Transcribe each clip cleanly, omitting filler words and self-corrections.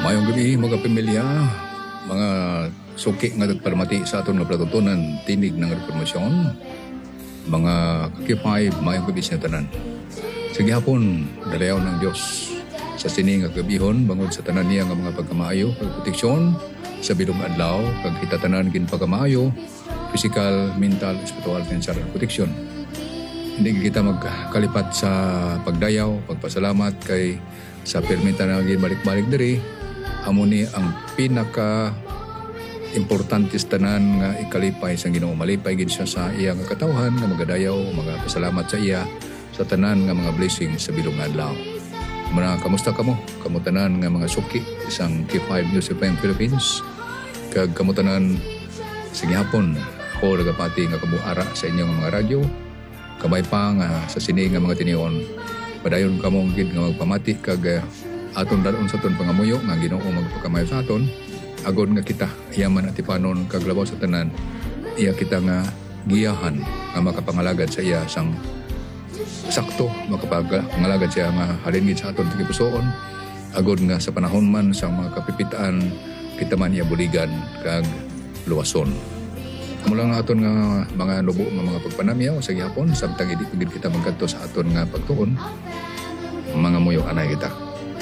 Mayong gabi mga pamilya, mga suki nga nagpalamati sa aton nga patutunan tinig ng reformasyon, mga kakipay, mayong gabi sa tanan. Sige hapon, dalayaw ng Diyos sa sining nga gabihon bangod sa tanan niya nga mga pagkamaayo, pagproteksyon sa bilong adlaw, kag hitatanan gin pagkamaayo, physical, mental, spiritual, financial protection. Hindi kita magkalipat sa pagdayaw, pagpasalamat kay sa permita na balik-balik diri. Amo ni ang pinaka importante tanan nga ikalipay sa Ginoo. Malipay gid siya sa iya nga katawhan nga magadayaw, mga pasalamat sa iya sa tanan nga mga blessing sa bilong adlaw. Mga kamusta kamo? Kamo tanan nga mga suki isang K5 News FM Philippines. Kag kamo tanan sige hapon ako nagapati nga kabuara sa inyong mga radyo. Kamay pa nga sa sini nga mga tinion. Padayon kamo gid nga magpamati kag aton daron sa aton pangamuyo nga Ginoo magpakamayo sa aton agon nga kita yaman at ipanon kag labaw sa tanan iya kita nga giyahan nga makapangalagad sa iya sang sakto makapangalagad siya nga halin gid sa aton tigipusoon agon nga sa panahon man sa mga kapipitaan kita man iya buligan kag luwason. Mula nga aton nga mga nubo nga mga pagpanamyaw sa gihapon samtang idi pagid kita magkadto sa aton nga pagtuon mga muyo anay kita.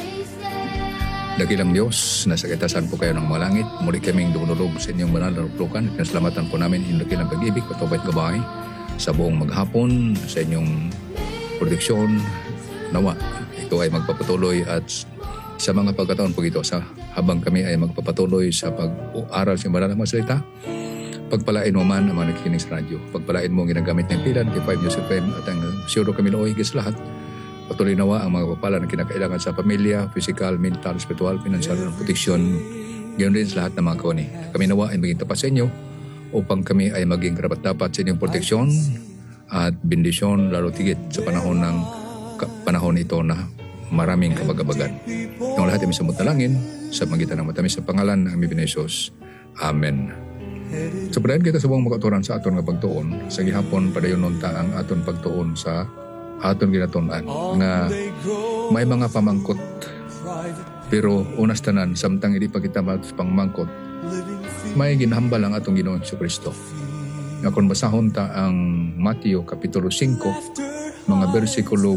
Dakilang Diyos, nasa kitasan po kayo ng mga langit. Muli kaming dumulog sa inyong banal na ruplukan. Pinasalamatan po namin yung dakilang pag-ibig, patubay at gabay sa buong maghapon, sa inyong proteksyon. Nawa, ito ay magpapatuloy at sa mga pagkataon po ito, habang kami ay magpapatuloy sa pag-aaral sa banal na mga salita, pagpalain mo man ang mga nakikinig sa radyo. Pagpalain mo ang ginagamit ng pilan, K5 News FM at ang siyuro kami looy higit sa lahat. Patuloy nawa ang mga papala na kinakailangan sa pamilya, physical, mental, spiritual, financial, protection. Ganoon din sa lahat ng mga kawani. Kami nawa ay maging tapat sa inyo upang kami ay maging karapat-dapat sa inyong proteksyon at bendisyon lalo tigit sa panahon ito na maraming kabagabagan. Ang lahat ay misamot na langin sa magitan ng matamis sa pangalan ng aming Pinasos. Amen. So padayon kita sa buong makaturan sa aton nga pagtuon. Sa gihapon padayon nunta ang aton pagtuon sa aton ginatunan nga may mga pamangkot pero unas tanan samtang hindi pa kita pangmangkot may ginahambal ang atong Ginoong Jesucristo. Nga kung basahon ta ang Mateo Kapitulo 5 mga bersikulo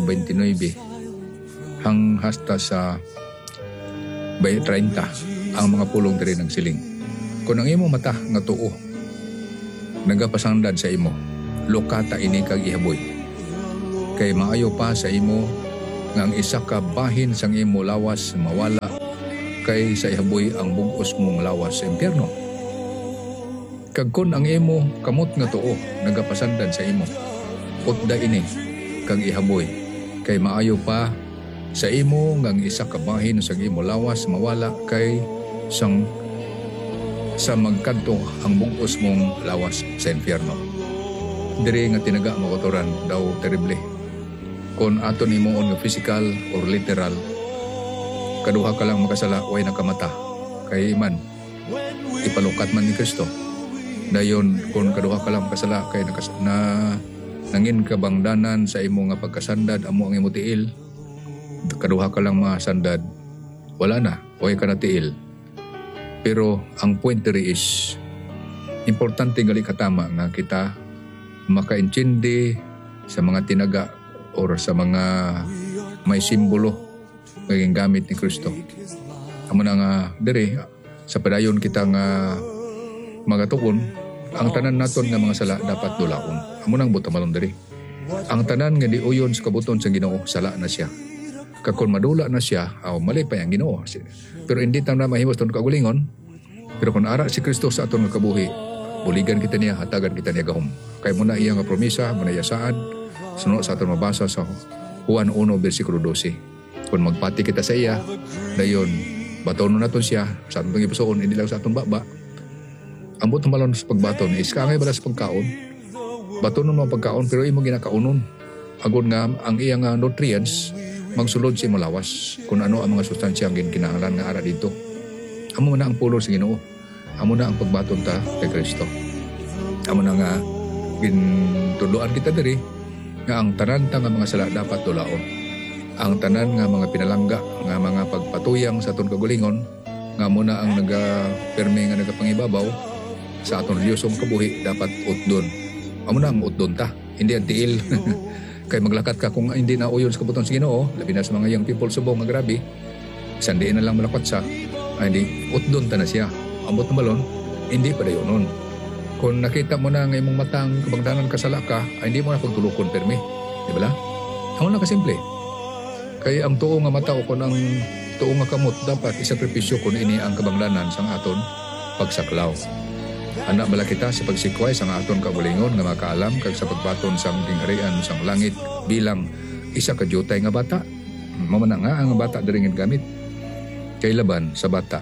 29 hasta sa 30 ang mga pulong diri ng siling. Kung ang imo mata nga tuo nagapasangdad sa imo lokata ini kag ihaboy kay maayo pa sa imo nga ang isa ka bahin sang imo lawas mawala kay sa ihaboy ang bugos mong lawas sa impyerno. Kag kun ang imo kamot nga tuo nagapasandad sa imo putda ini kag ihaboy kay maayo pa sa imo nga ang isa ka bahin sang imo lawas mawala kay sa magkadto ang bugos mong lawas sa impyerno. Diri nga tinaga mo kotoran daw terrible. Kung aton himuon nga physical or literal, kaduha ka lang makasala, way nakamata. Kay iman, ipalukat man ni Kristo. Dayon, kung kaduha ka lang makasala, kay nangin kabangdanan sa imo nga pagkasandad, amo ang imo tiil, kaduha ka lang masandad, wala na, way ka na tiil. Pero ang point diri is, importante gali katama nga kita makaintindi sa mga tinaga or sa mga may simbolo ngayong gamit ni Kristo. Amo na nga diri sa padayon kita nga magatukon ang tanan naton nga mga sala dapat dulaon. Amo nang butamalon diri. Ang tanan nga diuyon sa kabuton sa Ginoo sala na siya. Kakon madula na siya, malipay ang Ginoo. Pero hindi ta na mahimos ton kagulingon. Pero kung ara si Kristo sa aton nga kabuhi, buligan kita niya, hatagan kita niya gahom. Kay muna iya nga promisa, muna iya saad. Sunod sa aton mabasa sa Juan 1 versikulo 12. Kung magpati kita sa iya, dayon batonon naton siya sa atong ipusoon, hindi lang sa atong baba. Ambot malon sa pagbaton is kangay bala sa pagkaon. Batonon mo pagkaon pero imo ginakaunon. Agon nga ang iyang nutrients magsulod sa imo lawas kung ano ang mga sustansya ang kinahanglan nga ara dito. Amo na ang pulo sa Ginoo. Amo na ang pagbaton ta kay Kristo. Amo na nga gintuduan kita diri nga ang tanan nga mga sala dapat dulaon. Ang tanan nga mga pinalangga nga mga pagpatuyang sa aton kagulingon nga muna ang nagapirmi nga nagapangibabaw sa aton reliyosong kabuhi dapat utdon. Amo na ang utdon ta, hindi ang tiil. Kay maglakat ka kung hindi na uyon sa kabuton sa Ginoo, labi na sa mga young people subong nga grabe, isang diin na lang malakat sa, ay hindi, utdon ta na siya. Ambot na malon, hindi pa dayon nun. Kung nakita mo na ng imong matang kabangdanan kasala ka, ay hindi mo na pagtulukon permi. Di ba la? Amo na kasimple. Kaya ang tuo nga mata o kung ang tuo nga kamot dapat isakripisyo kung ini ang kabangdanan sang aton pagsaklaw. Anak bala kita sa pagsikway sang aton kabulingon nga makaalam kag sa pagbaton sang gingharian sang langit bilang isa ka jutay nga bata. Mamana nga ang bata diri gamit. Kay laban sa bata.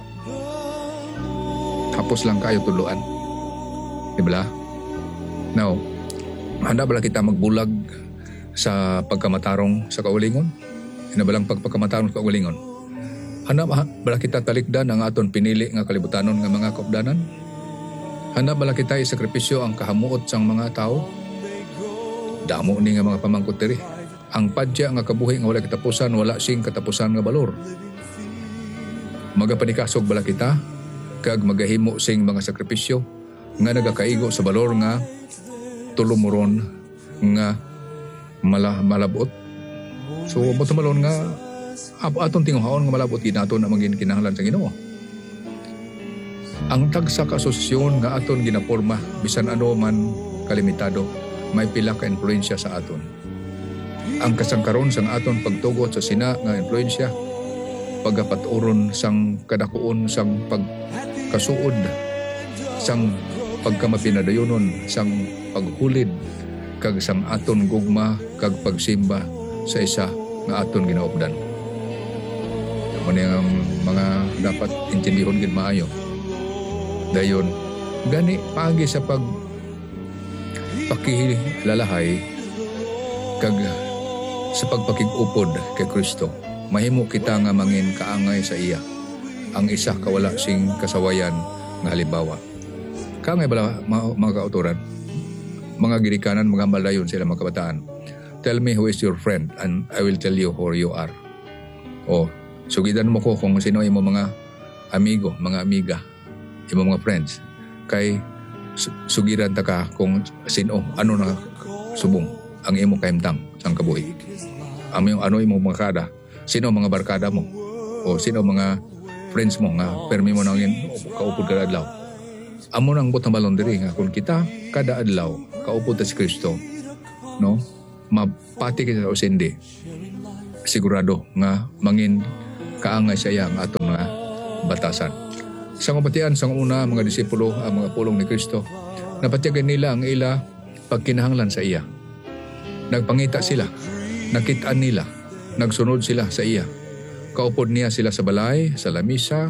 Tapos lang kayo tuluan. Diba? Now, handa bala kita magbulag sa pagkamatarong sa kaulingon? Handa balang pagpagkamatarong sa kaulingon? Handa bala kita talikdan ang aton pinili nga kalibutanon nga mga kaupdanan? Handa bala kita isakripisyo ang kahamuot sang mga tao? Damo ni nga mga pamangkot diri. Ang padya nga kabuhi nga wala katapusan, wala sing katapusan nga balor. Magapanikasog bala kita, kag magahimo sing mga sakripisyo nga nagakaigo sa balor nga tulumuron nga malabot. So, malon nga aton tinguhaon nga malabot ginato na maging kinahanglan sa Ginoo. Ang tagsa ka asosasyon nga aton ginaporma bisan ano man kalimitado, may pila ka influensya sa aton. Ang kasangkaron sang aton pagtugot sa sina nga influensya, pagapaturon sang kadakuon sang pagkasuod, sang pagkamapinadayonon, sang paghulid, kag sang aton gugma, kag pagsimba sa isa nga aton ginaupdan. Ano ang mga dapat intindihon gid maayo. Dayon, gani paagi sa pakilalahay kag sa pagpakig-upod kay Kristo, mahimo kita nga mangin kaangay sa iya. Ang isa kawala sing kasawayan nga halimbawa. Kaangay bala mga kautoran, mga girikanan, mga malayon sila mga kabataan. Tell me who is your friend and I will tell you who you are. O, sugidan mo ko kung sino yung mga amigo, mga amiga, yung mga friends. Kay sugiran ta ka kung sino, ano na subong ang imo kaimtang sang kabuhi. Ano imo mga kada, sino mga barkada mo, o sino mga friends mo nga permi mo nang kaupod kada adlaw. Amo nang butang balon diri nga kung kita kada adlaw kaupod ta si Kristo, no? Mapati kita o sindi. Sigurado nga mangin kaangay siya ang atong nga batasan. Sa kabatian sang una mga disipulo ang mga pulong ni Kristo, napatyagan nila ang ila pagkinahanglan sa iya. Nagpangita sila, nakitaan nila, nagsunod sila sa iya. Kaupod niya sila sa balay, sa lamisa,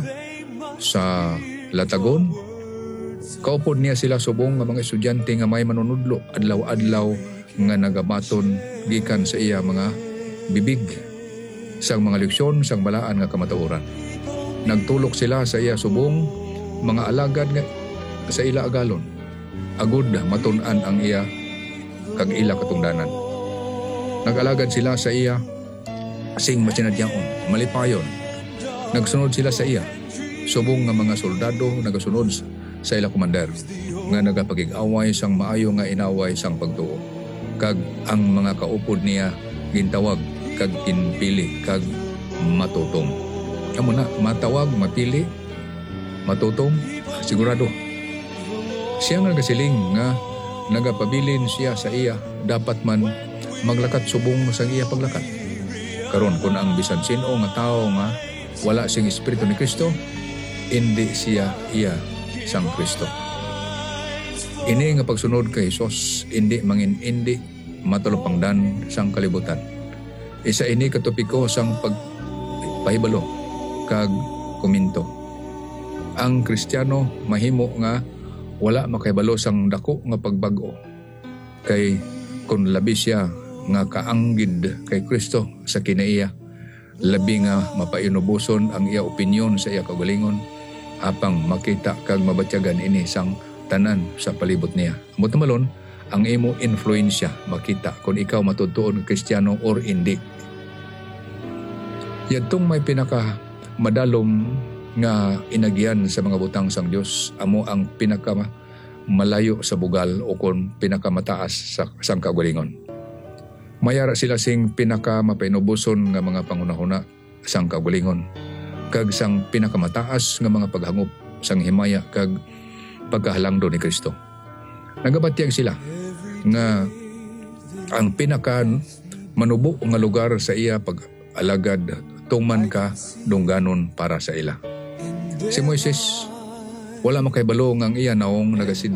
sa latagon. Kaupod niya sila subong nga mga estudyante nga may manunudlo adlaw-adlaw nga nagabaton gikan sa iya mga bibig sang mga leksyon sang balaan nga kamatuoran. Nagtulok sila sa iya subong mga alagad nga sa ila agalon. Agud matun-an ang iya kag ila katungdanan. Nag-alagad sila sa iya sing masinadyaon, malipayon. Nagsunod sila sa iya subong nga mga soldado nagasunod sa ila komandar nga nagapagig-away sang maayo nga inaway sang pagtuo. Kag ang mga kaupod niya gintawag kag ginpili kag matutong. Amo na matawag, mapili, matutong, sigurado. Siya nga gasiling nga nagapabilin siya sa iya, dapat man maglakat subong sa iya paglakat. Karon kun ang bisan sino nga tao nga wala sing espiritu ni Kristo, hindi siya iya sang Kristo. Ini nga pagsunod kay Hesus, hindi mangin-indi matulopangdan sang kalibutan. Isa ini katopiko sang pagpahibalo kag kuminto. Ang Kristiyano mahimo nga wala makahibalo sang dako nga pagbago. Kay kun labi siya nga kaanggid kay Kristo sa kinaiya, labi nga mapainubuson ang iya opinyon sa iya kaugalingon, apang makita kag mabatyagan ini sang tanan sa palibot niya. Amot malon, ang imo influensya makita kung ikaw matutuon Kristiyano or hindi. Yadtong may pinaka madalom nga inagyan sa mga butang sang Dios amo ang malayo sa bugal o kon pinakamataas sa sang kagalingon. Mayara sila sing pinakamapainubuson nga mga pangunahuna sang kagalingon kag sang pinakamataas nga mga paghangop sang himaya kag pagkahalangdo ni Kristo. Nagabatyag sila nga ang pinaka manubo nga lugar sa iya pag-alagad tuman ka dungganon para sa ila. Si Moises wala makaibalo nga ang iya naong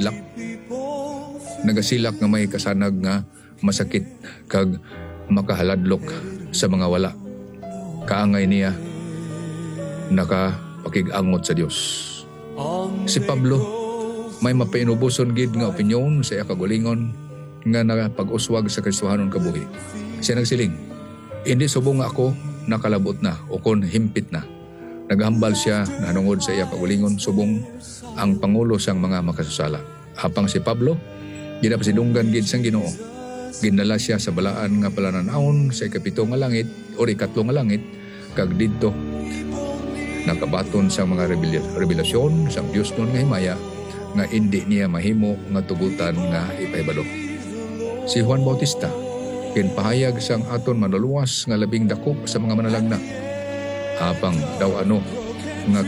nagasilak nga may kasanag nga masakit kag makahaladlok sa mga wala. Kaangay niya nakapakig-angot sa Dios. Si Pablo may mapainubuson gid nga opinyon sa iya kagalingon nga nakapag-uswag sa Kristohanon kabuhi. Siya nagsiling, hindi subong ako nakalabot na o kon himpit na. Naghambal siya nanungod sa iya kagalingon subong ang pangulo sang mga makasasala. Apang si Pablo, ginapasidunggan gid sang Ginoo. Ginala siya sa balaan nga palananawon sa ikapito nga langit o ikatlo nga langit kag didto nakabaton sa mga revelasyon sang Dios nun nga himaya nga hindi niya mahimo nga tugutan nga ipahibalo. Si Juan Bautista kinpahayag sang aton manluluwas nga labing dako sa mga manalagna. Apang daw ano nga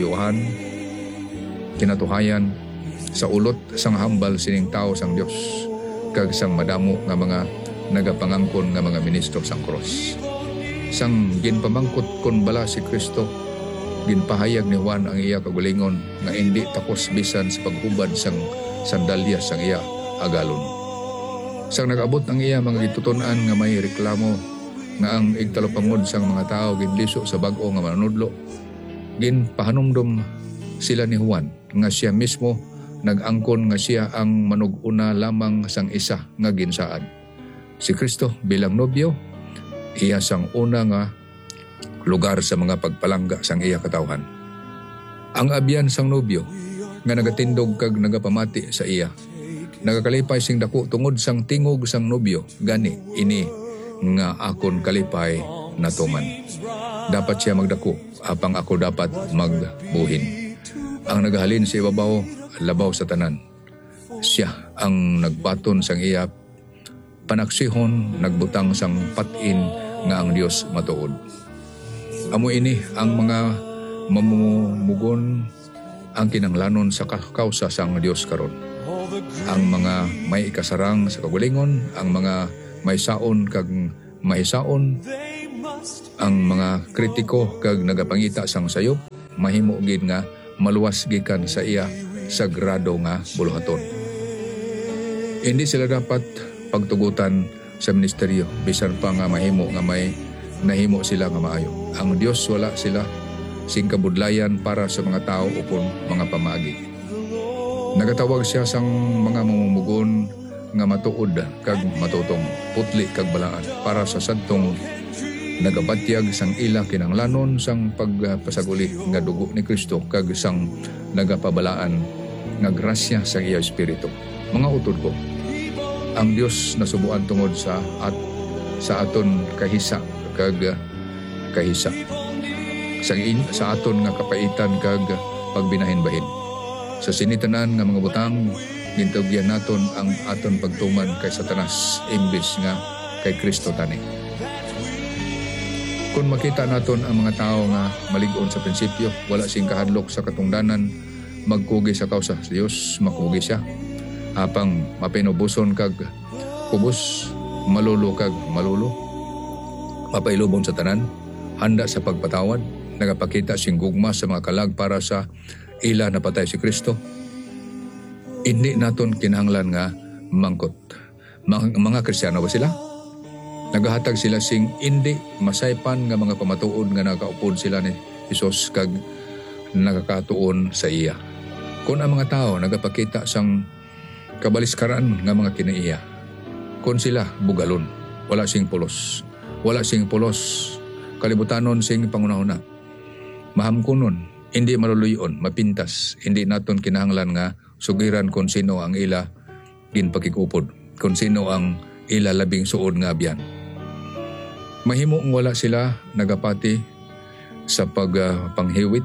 kinatuhayan sa ulot sang hambal sining tao sang Dios kag sang madamo nga mga nagapangangkon nga mga ministro sang cross. Sang ginpamangkot kon bala si Kristo, ginpahayag ni Juan ang iya kagalingon nga hindi takos bisan sa paghubad sang sandalya sang iya agalon. Sang nag-abot ang iya mga gituton-an nga may reklamo nga ang igtalopangod sang mga tao ginliso sa bag-o nga manunudlo, ginpahanumdum sila ni Juan nga siya mismo nag-angkon nga siya ang manuguna lamang sang isa nga ginsaad. Si Kristo bilang nobyo, iya sang una nga lugar sa mga pagpalangga sang iya katawhan. Ang abyan sang nobyo nga nagatindog kag nagapamati sa iya, nagakalipay sing dako tungod sang tingog sang nobyo, gani ini nga akon kalipay na tuman. Dapat siya magdako, apang ako dapat magbuhin. Ang nagahalin sa ibabaw, labaw sa tanan. Siya ang nagbaton sang iya panaksihon, nagbutang sang patin nga ang Dios matuod. Amo ini ang mga mamumugon ang kinanglanon sa kausa sang Dios karon. Ang mga may ikasarang sa kagalingon, ang mga may saon kag mahisaon, ang mga kritiko kag nagapangita sang sayop, mahimo gid nga maluwas gikan sa iya sagrado nga buluhaton. Hindi sila dapat pagtugutan sa ministeryo bisan pa nga mahimo nga may nahimo sila nga maayo. Ang Dios wala sila sing kabudlayan para sa mga tao upon mga pamaagi. Nagatawag siya sang mga mamumugon nga matuod kag matutong, putli kag balaan para sa sadtong nagabatyag sang ila kinanglanon sang pagpasaguli nga dugo ni Kristo kag sang nagapabalaan nga grasya sa iya espiritu. Mga utod ko, ang Dios nasubuan tungod sa aton kahisa kag kahisa sa aton nga kapaitan kag pagbinahin-bahin. Sa sinitanan nga mga butang, gintugyan naton ang aton pagtuman kay Satanas imbis nga kay Kristo tani. Kung makita naton ang mga tao nga malig-on sa prinsipyo, wala sing kahadlok sa katungdanan, magkugi sa kausa sa Dios, makugi siya. Apang mapinubuson kag kubos, malulo kag malulo, mapailubon sa tanan, handa sa pagpatawad, nagapakita sing gugma sa mga kalag para sa ila napatay si Kristo. Hindi naton kinahanglan nga mangkot. Mga Kristiyano ba sila? Nagahatag sila sing hindi masaypan nga mga pamatuod nga nakaupod sila ni Hesus kag nakakatuon sa iya. Kung ang mga tao nagapakita sang kabaliskaran nga mga kinaiya, kung sila bugalon, wala sing pulos, kalibutanon sing pangunahuna, mahamkunon, hindi maluluyon, mapintas, hindi naton kinahanglan nga sugiran kung sino ang ila ginpakikupod, kung sino ang ila labing suod nga abyan. Mahimo wala sila nagapati sa pagpanghiwit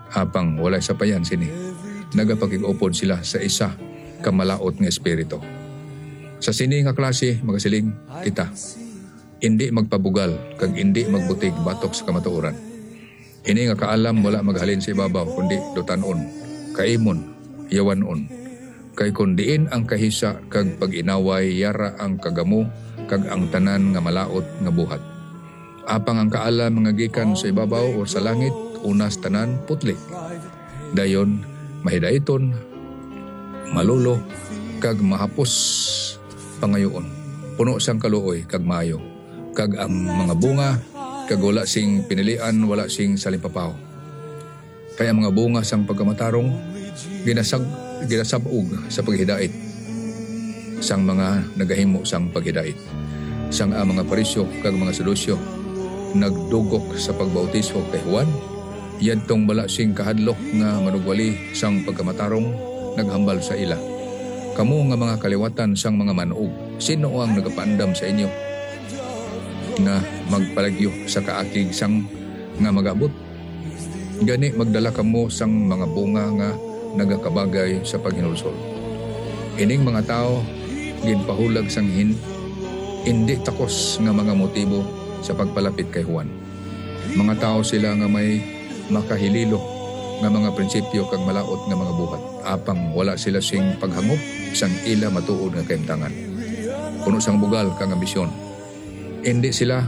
Apang walay sapayan sini. Nagapakig-upod sila sa isa kamalaot nga espiritu. Sa sini nga klase magasiling kita. Hindi magpabugal kag hindi magbutig batok sa kamatuoran. Ini nga kaalam wala maghalin sa ibabaw kundi dutanon, kaimon, yawanon. Kay kun diin ang kahisa kag pag-inaway yara ang kagamo kag ang tanan nga malaot nga buhat. Apang ang kaalam nga gikan sa ibabaw o sa langit unas tanan putli. Dayon mahidaiton, malulo kag mahapos pangayoon. Puno sang kaluoy kag maayo. Kag ang mga bunga kag wala sing pinilian, wala sing salimpapaw. Kaya mga bunga sang pagkamatarong ginasabog sa paghidait sang mga nagahimo sang paghidait. Sang mga parisyo kag mga sedusyo nagdugok sa pagbautismo kay Juan, yadtong wala sing kahadlok nga manugwali sang pagkamatarong naghambal sa ila. Kamo nga mga kaliwatan sang mga manuog, sino ang nagapaandam sa inyo nga magpalagyo sa kaakig sang nga magabot? Gani magdala kamo sang mga bunga nga nagakabagay sa paghinulsol. Ining mga tao ginpahulag sang hindi takos nga mga motibo sa pagpalapit kay Juan. Mga tao sila nga may makahililo nga mga prinsipyo kag malaot nga mga buhat. Apang wala sila sing paghangop sang ila matuod nga kahimtangan. Puno sang bugal kang ambisyon. Hindi sila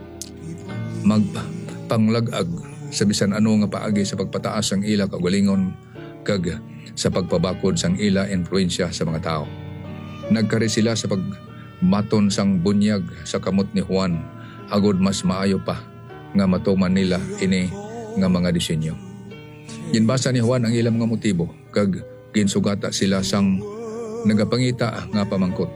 magpanglagag sa bisan ano nga paagi sa pagpataas sang ila kaugalingon kag sa pagpabakod sang ila influensya sa mga tao. Nagkari sila sa pagmaton sang bunyag sa kamot ni Juan agod mas maayo pa nga matuman nila ini nga mga disenyo. Ginbasa ni Juan ang ilang mga motibo kag ginsugata sila sang nagapangita nga pamangkot.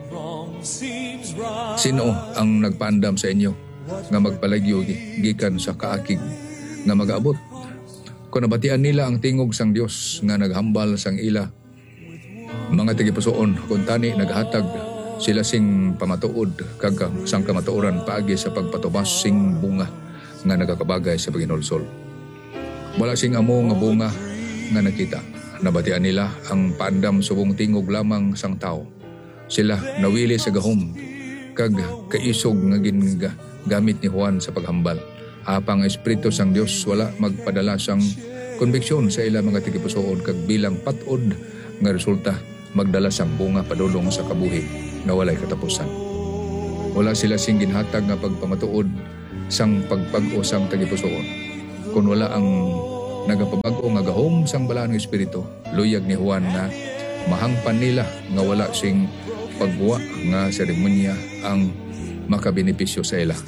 Sino ang nagpaandam sa inyo nga magpalagyo gikan sa kaakig nga mag-abot? Kung nabatian nila ang tingog sang Dios nga naghambal sang ila mga tigipusoon, kung tani naghatag sila sing pamatuod kag sang kamatuoran paagi sa pagpatubas sing bunga nga nagakabagay sa paghinulsol. Wala sing amo nga bunga nga nakita. Nabatian nila ang paandam subong tingog lamang sang tao. Sila nawili sa gahom kag kaisog nga gamit ni Juan sa paghambal. Apang espiritu sang Dios wala magpadala sang konbiksyon sa ila mga tigipusoon kag bilang patod nga resulta magdala sang bunga padulong sa kabuhi nga walay katapusan. Wala sila sing ginhatag nga pagpamatuod sang pagpag-o sang tagipusoon. Kung wala ang nagapabag-o nga gahom sang balaan ng espiritu, luyag ni Juan na mahangpan nila nga wala sing pagwa nga seremonya ang makabenepisyo sa ila.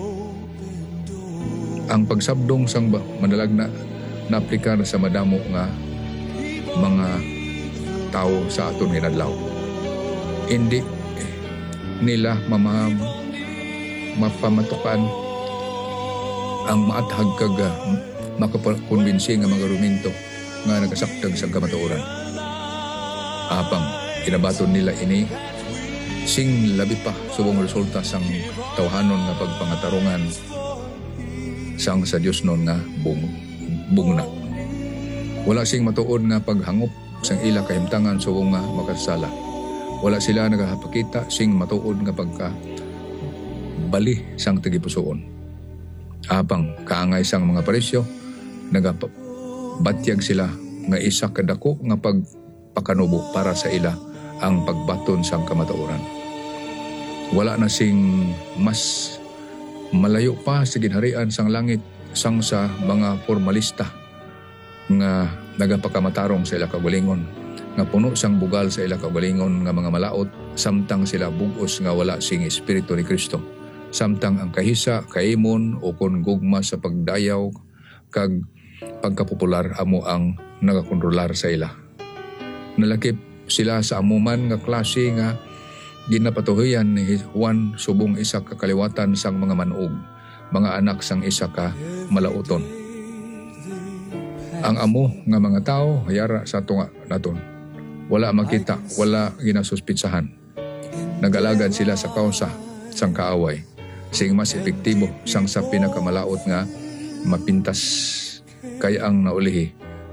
Ang pagsabdong sang manalag na naaplikar sa madamo nga mga tao sa aton hinadlaw. Hindi nila mapamatukan ang maathag kag makakonbinsi nga mga ruminto nga nagasaktag sa kamatuoran. Apang kinabaton nila ini sing labi pa subong resulta sang tawhanon nga pagpangatarungan sang sa Dios non nga bungna. Wala sing matuod nga paghangop sang ila kahimtangan subong nga makasala. Wala sila nagapakita sing matuod nga pagka bali sang tagipusoon. Apang kaangay sang mga parisyo nagabatyag sila nga isa kadako nga pagpakanubo para sa ila ang pagbaton sang kamatuoran. Wala na sing mas malayo pa sa ginharian sang langit sang sa mga formalista nga nagapakamatarong sa ila kaugalingon, nga puno sang bugal sa ila kaugalingon nga mga malaot, samtang sila bugos nga wala sing espiritu ni Kristo. Samtang ang kahisa, kaimon o kon gugma sa pagdayaw kag pagkapopular amo ang nagakontrolar sa ila. Nalakip sila sa amuman nga klase nga ginapatuhuyan ni Juan subong isa ka kaliwatan sang mga manuog, mga anak sang isa ka malauton. Ang amo nga mga tao hayara sa tunga naton. Wala makita, wala ginasuspitsahan. Nag-alagad sila sa kausa sang kaaway. Sing mas epektibo sang sa pinakamalaot nga mapintas kay ang naulihi.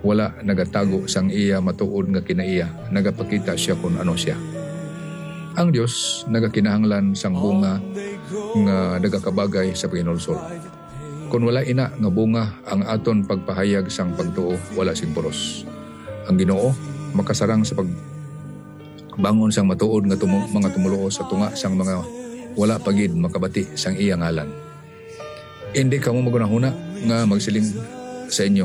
wala nagatago sang iya matuod nga kinaiya, nagapakita siya kung ano siya. Ang Dios nagakinahanglan sang bunga nga nagakabagay sa paghinulsol. Kung wala ina nga bunga ang aton pagpahayag sang pagtuo, wala sing puros. Ang Ginoo makasarang sa pagbangon sang matuod nga mga tumuluo sa tunga sang mga wala pagid makabati sang iya ngalan. Hindi kamo magunahuna nga magsiling sa inyo,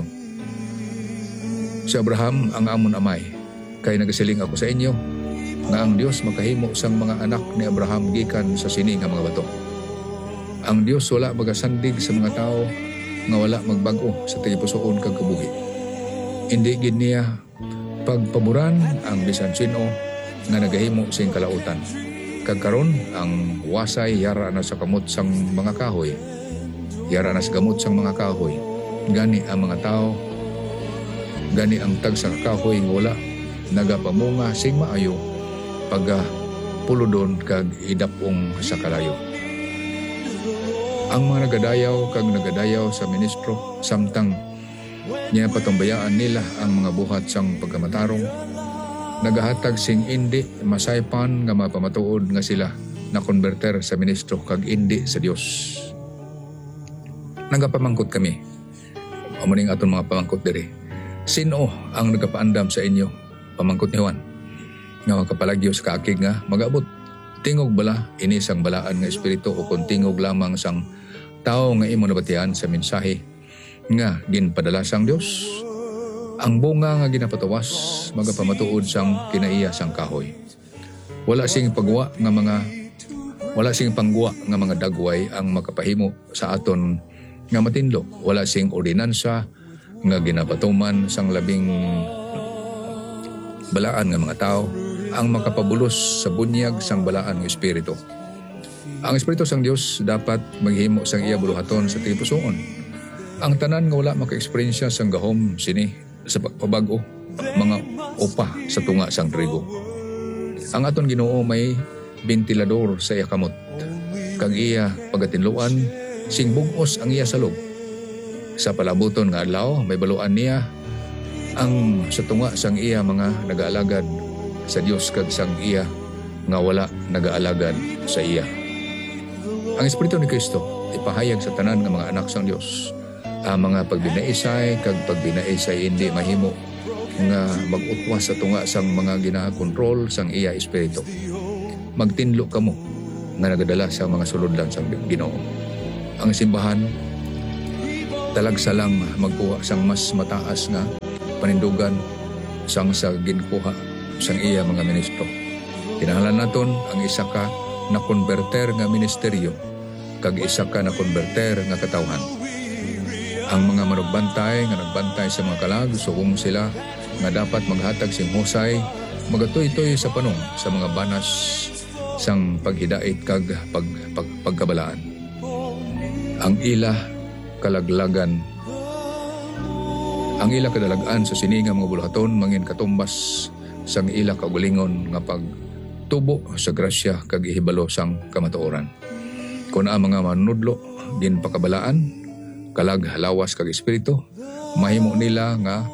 si Abraham ang amon amay, kay nagasiling ako sa inyo nga ang Dios makahimo sang mga anak ni Abraham gikan sa sini nga mga bato. Ang Dios wala magasandig sa mga tao nga wala magbago sa tigipusoon kag kabuhi. Hindi gid niya pagpaboran ang bisan sino nga nagahimo sing kalautan. Kag karon ang wasay yara na sa kamot sang mga kahoy. Yara na sa gamot sang mga kahoy. Gani ang mga tao, gani ang tag sa kahoy nga wala nagapamunga sing maayo pagka puludon kag idapong sa kalayo. Ang mga nagadayaw sa ministro samtang niya patumbayaan nila ang mga buhat sang pagkamatarong, nagahatag sing indi masaypan nga mapamatuod nga sila na konverter sa ministro kag indi sa Dios. Nagapamangkot kami. Amuning aton mga pamangkot diri. Sino ang nagapaandam sa inyo? Pamangkot ni Juan. Nga makapalagyo sa kaakig nga mag-abot. Tingog bala inisang balaan nga espiritu o kung tingog lamang sang tao nga imo nabatian sa mensahe nga ginpadala sang Dios. Ang bunga nga ginapatawas magapamatuod sang kinaiya sang kahoy. Wala sing pagwa nga mga dagway ang makapahimo sa aton nga matinlo. Wala sing ordinansa nga ginapatuman sang labing balaan nga mga tao ang makapabulos sa bunyag sang balaan ng Espiritu. Ang Espiritu sang Dios dapat maghimo sang iya buluhaton sa tipusoon. Ang tanan nga wala maka-eksperyensya sang gahom sini sa pagpabago, mga upa sa tunga sang trigo. Ang aton Ginoo may bentilador sa iya kamot. Kag iya pagatinluan sing bugos ang iya salog. Sa palabuton nga adlaw may baluan niya ang sa tunga sang iya mga nagaalagad sa Dios kag sang iya nga wala nagaalagad sa iya. Ang Espiritu ni Kristo ipahayag sa tanan nga mga anak sang Dios. Ang mga pagbinaisay kag pagbinaisay hindi mahimo nga mag-utwas sa tunga sang mga ginakontrol sang iya espiritu. Magtinlo kamo nga nagadala sa mga sulodlan sang Ginoo. Ang simbahan talagsa lang magkuha sang mas mataas nga panindugan sang sa ginkuha sang iya mga ministro. Kinahanglan naton ang isa ka na konverter nga ministeryo kag isa ka na konverter nga katawhan. Ang mga manugbantay nga nagbantay sa mga kalag suong sila nga dapat maghatag sing husay magatoy-toy sa panong sa mga banas sang paghidait kag pagkabalaan. Ang ila kalaglagan, ang ila kadalagan sa sininga mga buluhaton mangin katumbas sang ila kagulingon nga pagtubo sa grasya kag ihibalo sang kamatuoran. Kung ang mga manudlo din pakabalaan kalag lawas kag espiritu, mahimo nila nga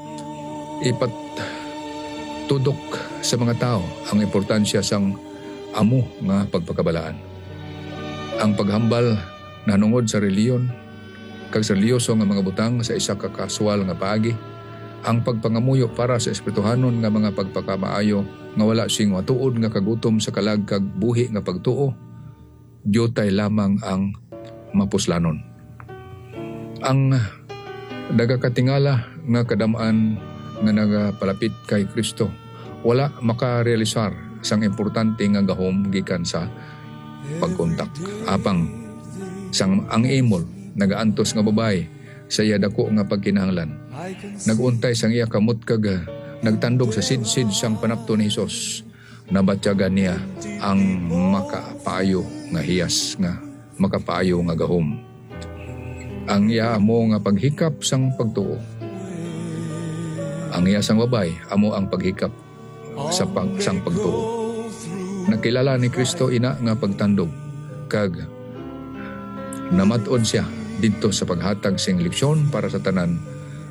ipatudok sa mga tao ang importansya sang amo nga pagpakabalaan. Ang paghambal nanungod sa reliyon kag seryoso nga mga butang sa isa ka kaswal nga paagi, ang pagpangamuyo para sa espirituhanon nga mga pagpakamaayo nga wala sing matuod nga kagutom sa kalag kag buhi nga pagtuo, diyotay lamang ang mapuslanon. Ang dagakatingala nga kadamaan nga nagapalapit kay Kristo wala makarealisar sang importante nga gahom gikan sa pagkontak. Apang sang ang imol nagaantos nga babay sa iya dako nga pagkinahanglan. Naguntay sang iya kamot kag nagtandog sa sidsid sang panapto ni Hesus. Nabatyagan niya ang makapaayo nga hiyas nga makapaayo nga gahom. Ang iya amo nga paghikap sang pagtuo. Ang iya sang babay amo ang paghikap sa sang pagtuo. Nakilala ni Kristo ina nga pagtandog kag namatod siya didto sa paghatag sing leksyon para sa tanan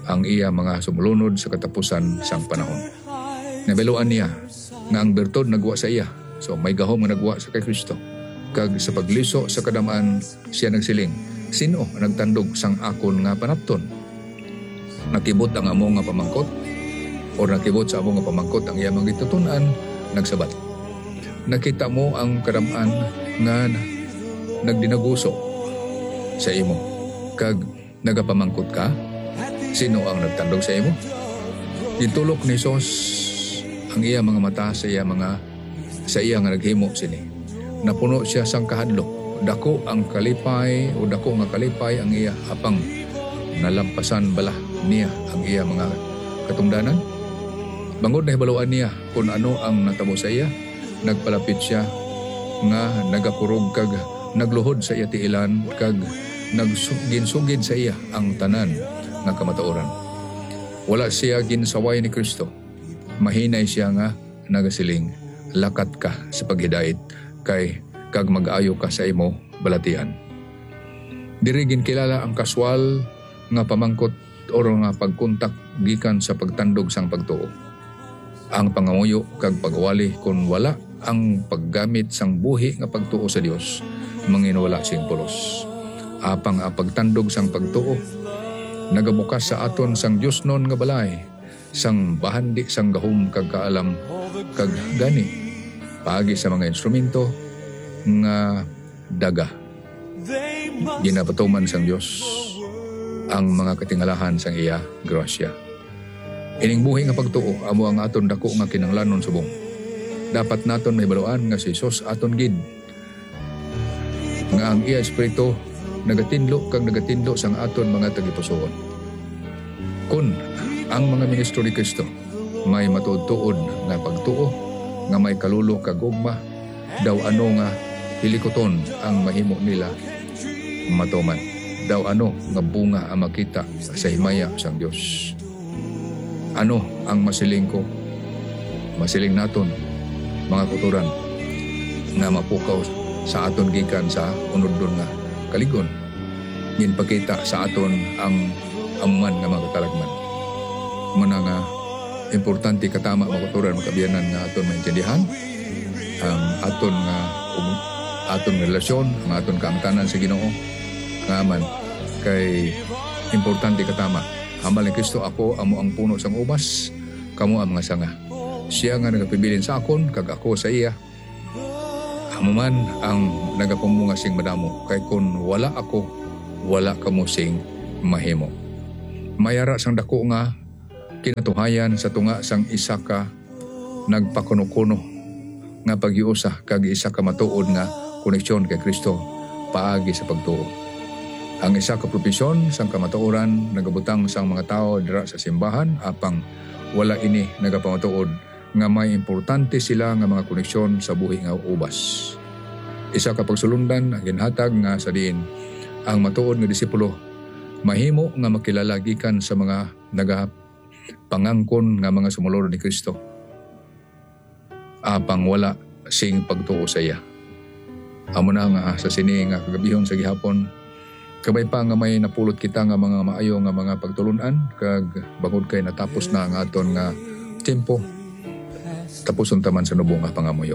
ang iya mga sumulunod sa katapusan sang panahon. Nabeloan niya nga ang bertod nagwa sa iya. So may gahom nga nagwa sa kay Kristo. Kag sa pagliso sa kadamaan siya nagsiling, sino ang nagtandog sang akon nga panapton? Nakibot ang amo nga pamangkot o nakibot sa amo nga pamangkot ang iyang gitutunan, nagsabat. Nakita mo ang kadamaan nga nagdinaguso sa imo kag nagapamangkot ka? Sino ang nagtandog sa imo? Gitulok ni Sos ang iya mga mata sa iya nga naghimo sini. Napuno siya sang kahadlok. Dako ang kalipay o dako nga kalipay ang iya apang nalampasan bala niya ang iya mga katungdanan. Bangod na hibaluan niya kung ano ang natabo sa iya, nagpalapit siya nga nagakurog kag nagluhod sa iya tiilan kag nagsugid sa iya ang tanan nga kamatuoran. Wala siya ginsaway ni Kristo. Mahinay siya nga nagasiling, lakat ka sa paghidait kay kag mag-ayo ka sa imo balatian. Diri ginkilala ang kaswal nga pamangkot o nga pagkontak gikan sa pagtandog sang pagtuo. Ang pangamuyo kag pagwali kung wala ang paggamit sang buhi nga pagtuo sa Dios, manginwala sing pulos. Apang pagtandog sang pagtuo nagabukas sa aton sang Dios non nga balay, sang bahandi sang gahom kag kaalam kag gani paagi sa mga instrumento nga daga. Ginapatuman sang Dios ang mga katingalahan sang iya grasya. Ining buhi nga pagtuo amo ang aton dako nga kinahanglanon subong. Dapat naton mahibaluan nga si Jesus aton gid nga ang iya espiritu nagatinlo kag nagatinlo sang aton mga tagipusoon. Kun ang mga ministro ni Kristo may matuod-tuod nga pagtuo nga may kalulo kag gugma, daw ano nga hilikoton ang mahimo nila matuman. Daw ano nga bunga ang makita sa himaya sang Dios. Ano ang masiling ko? Masiling naton mga kuturan nga mapukaw sa aton gikan sa unod-unod nga kaligon. Ginpakita sa aton ang amuman nga mga katalagman. Muna nga importante katama mga kuturan makabiyanan nga aton maintindihan ang aton relasyon, ang aton kaangtanan sa Ginoo. Ngaman kay importante katama. Hambal ni Kristo, ako amo ang puno sang ubas, kamo ang mga sanga. Siya nga nagapibilin sa akon kag ako sa iya. Amo man ang nagapamunga sing madamo, kay kun wala ako, wala kamo sing mahimo. Mayara sang dako nga kinatuhayan sa tunga sang isa ka nagpakuno-kuno nga paghiusa kag isa ka matuod nga koneksyon kay Kristo paagi sa pagtuo. Ang isa ka propesyon sang kamatuoran nagabutang sang mga tao dira sa simbahan apang wala ini nagapamatuod nga may importante sila nga mga koneksyon sa buhi nga ubas. Isa ka pagsulundan ang ginhatag nga sa diin ang matuod nga disipulo mahimo nga makilala gikan sa mga nagapangangkon nga mga sumulod ni Kristo. Apang wala sing pagtuo sa iya. Amo na nga sa sini nga kagabihon sa gihapon, kabay pa nga may napulot kita nga mga maayo nga mga pagtulunan kag bangod kay natapos na ang aton nga tempo. Tapuson taman sa nubong nga pangamuyo.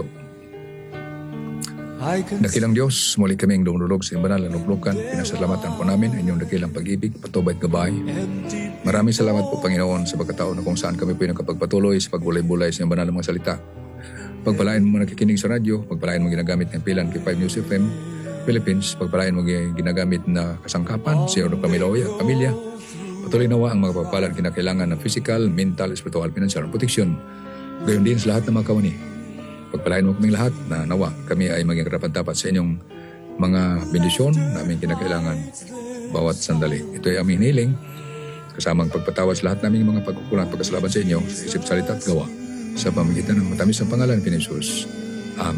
Dakilang Dios, muli kaming dumulog sa imbanal na luglukan. Pinasalamatan po namin ang inyong dakilang pag-ibig, patubay at gabay. Maraming salamat po Panginoon sa pagkataon na kung saan kami po nakapagpatuloy sa pagbulay-bulay sa imbanal ng mga salita. Pagpalain mo nakikinig sa radyo, pagpalain mo ginagamit ng pilan kay 5 News FM Philippines, pagpalain mo ginagamit na kasangkapan sa iyong pamilya. Patuloy nawa ang mga pagpapalan kinakailangan ng physical, mental, spiritual, financial, protection. Gayon din sa lahat ng mga kawani. Pagpalain mo kaming lahat na nawa kami ay maging karapat-dapat sa inyong mga bendisyon na aming kinakailangan bawat sandali. Ito ay aming hiniling kasamang pagpatawad sa lahat naming mga pagkukulang at pagkasalaban sa inyo sa isip, salita at gawa sa pamagitan ng matamis ng pangalan ni Jesus.